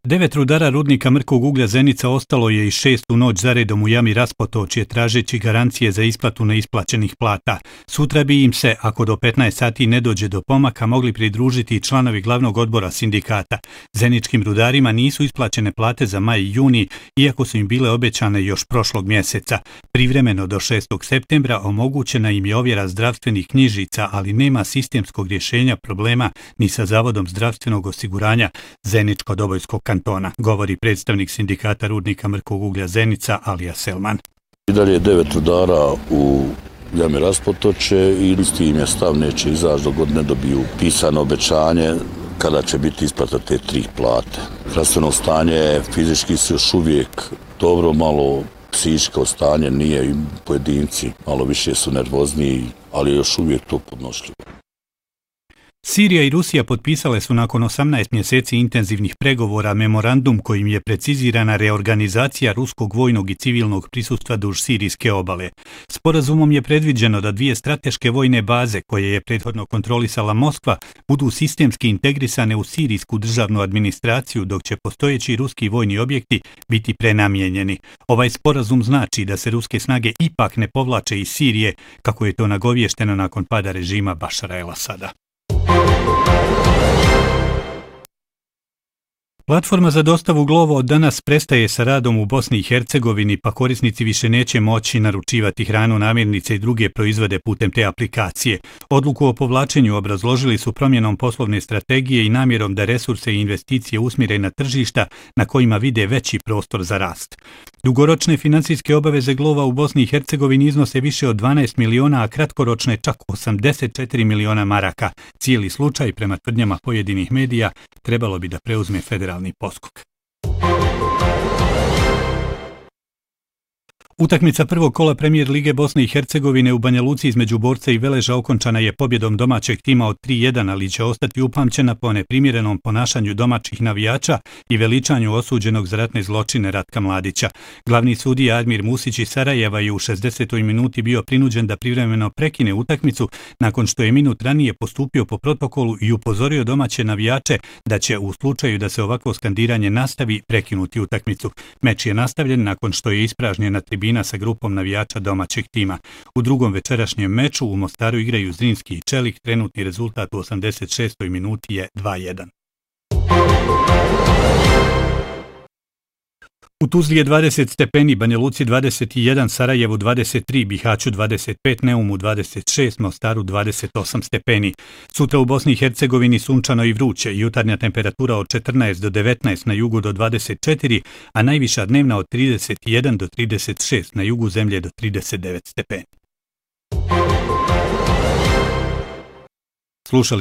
9 rudara rudnika mrkog uglja Zenica ostalo je i 6. noć zaredom u jami Raspotočje tražeći garancije za isplatu neisplaćenih plata. Sutra bi im se, ako do 15 sati ne dođe do pomaka, mogli pridružiti i članovi glavnog odbora sindikata. Zeničkim rudarima nisu isplaćene plate za maj i juni, iako su im bile obećane još prošlog mjeseca. Privremeno do 6. septembra omogućena im je ovjera zdravstvenih knjižica, ali nema sistemskog rješenja problema ni sa Zavodom zdravstvenog osiguranja Zeničko-Dobojskog kantona, govori predstavnik sindikata rudnika mrkog uglja Zenica Alija Selman. I dalje 9 rudara u jami Raspotočje i isti im je stav neće izaći dok god ne dobiju pisano obećanje kada će biti isplata te 3 plate. Zdravstveno stanje fizički su još uvijek dobro, malo psihičko stanje nije i pojedinci, malo više su nervozniji, ali je još uvijek to podnošljivo. Sirija i Rusija potpisale su nakon 18 mjeseci intenzivnih pregovora memorandum kojim je precizirana reorganizacija ruskog vojnog i civilnog prisustva duž sirijske obale. Sporazumom je predviđeno da 2 strateške vojne baze koje je prethodno kontrolisala Moskva budu sistemski integrisane u sirijsku državnu administraciju, dok će postojeći ruski vojni objekti biti prenamijenjeni. Ovaj sporazum znači da se ruske snage ipak ne povlače iz Sirije, kako je to nagovješteno nakon pada režima Bašara el-Asada. Platforma za dostavu Glovo od danas prestaje sa radom u Bosni i Hercegovini, pa korisnici više neće moći naručivati hranu, namirnice i druge proizvode putem te aplikacije. Odluku o povlačenju obrazložili su promjenom poslovne strategije i namjerom da resurse i investicije usmjere na tržišta na kojima vide veći prostor za rast. Dugoročne financijske obaveze Glova u Bosni i Hercegovini iznose više od 12 miliona, a kratkoročne čak 84 miliona maraka. Cijeli slučaj, prema tvrdnjama pojedinih medija, trebalo bi da preuzme federalni poskok. Utakmica prvog kola Premijer Lige Bosne i Hercegovine u Banja Luci između Borca i Veleža okončana je pobjedom domaćeg tima od 3-1, ali će ostati upamćena po neprimjerenom ponašanju domaćih navijača i veličanju osuđenog za ratne zločine Ratka Mladića. Glavni sudija Admir Musić iz Sarajeva je u 60. minuti bio prinuđen da privremeno prekine utakmicu nakon što je minut ranije postupio po protokolu i upozorio domaće navijače da će u slučaju da se ovakvo skandiranje nastavi prekinuti utakmicu. Meč je nastavljen nakon što je ispražnjena tribina sa grupom navijača domaćeg tima. U drugom večerašnjem meču u Mostaru igraju Zrinski i Čelik, trenutni rezultat u 86. minuti je 2-1. U Tuzli je 20 stepeni, Banja Luci 21, Sarajevu 23, Bihaću 25, Neumu 26, Mostaru 28 stepeni. Sutra u Bosni i Hercegovini sunčano i vruće, jutarnja temperatura od 14 do 19, na jugu do 24, a najviša dnevna od 31 do 36, na jugu zemlje do 39 stepeni. Slušali